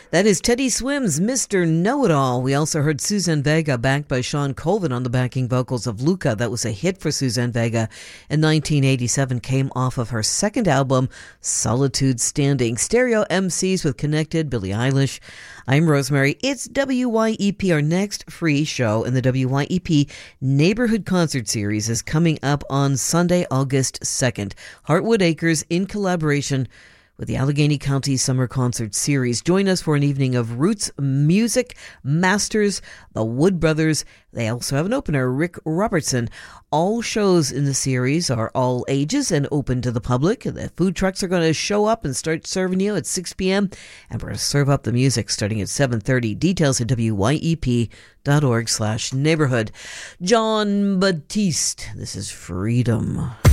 That is Teddy Swims, Mr. Know-It-All. We also heard Suzanne Vega backed by Sean Colvin on the backing vocals of Luca. That was a hit for Suzanne Vega in 1987, came off of her second album, Solitude Standing. Stereo MCs with Connected, Billie Eilish. I'm Rosemary. It's WYEP. Our next free show in the WYEP Neighborhood Concert Series is coming up on Sunday, August 2nd. Heartwood Acres in collaboration with the Allegheny County Summer Concert Series. Join us for an evening of roots music masters, the Wood Brothers. They also have an opener, Rick Robertson. All shows in the series are all ages and open to the public. The food trucks are going to show up and start serving you at 6 p.m. And we're going to serve up the music starting at 7:30. Details at wyep.org/neighborhood. John Batiste, this is Freedom.